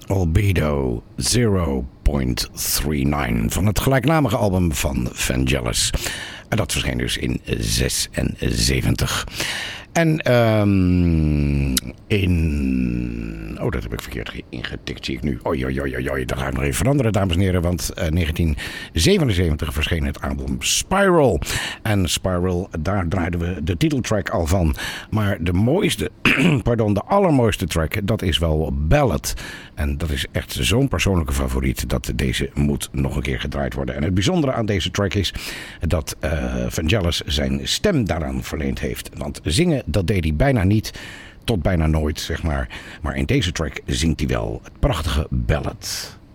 Albedo 0.39 van het gelijknamige album van Vangelis. En dat verscheen dus in 76. En dat heb ik verkeerd ingetikt, zie ik nu. Oei, dat ga ik nog even veranderen, dames en heren. Want 1977 verscheen het album Spiral. En Spiral, daar draaiden we de titeltrack al van. Maar de mooiste, de allermooiste track, dat is wel Ballad. En dat is echt zo'n persoonlijke favoriet dat deze moet nog een keer gedraaid worden. En het bijzondere aan deze track is dat Vangelis zijn stem daaraan verleend heeft. Want zingen, dat deed hij bijna niet, tot bijna nooit, zeg maar. Maar in deze track zingt hij wel het prachtige Ballad.